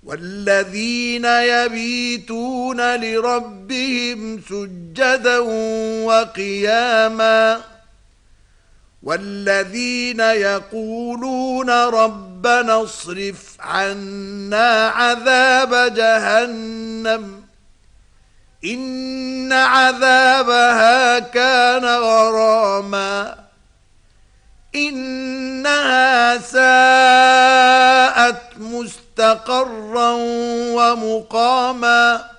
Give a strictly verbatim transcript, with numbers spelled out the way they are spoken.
والذين يبيتون لربهم سجدا وقياما والذين يقولون ربنا اصرف عنا عذاب جهنم إن عذابها كان غراما إنها ساءت مستقرا ومقاما